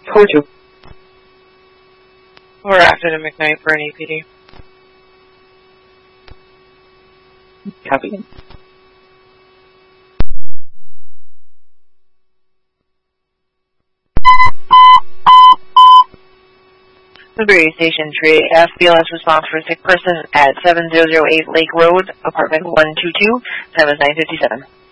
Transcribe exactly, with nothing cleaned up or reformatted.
four two. We're after the McKnight for an A P D. Copy. Woodbury Station Tree F, B L S response for a sick person at seven zero zero eight Lake Road, apartment one two two, seven nine five seven.